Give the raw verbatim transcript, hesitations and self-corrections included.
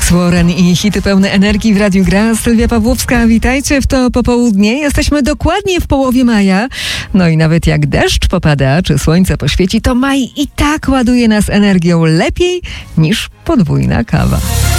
Alex Warren i hity pełne energii w Radiu Gra. Sylwia Pawłowska, witajcie w to popołudnie. Jesteśmy dokładnie w połowie maja. No i nawet jak deszcz popada, czy słońce poświeci, to maj i tak ładuje nas energią lepiej niż podwójna kawa.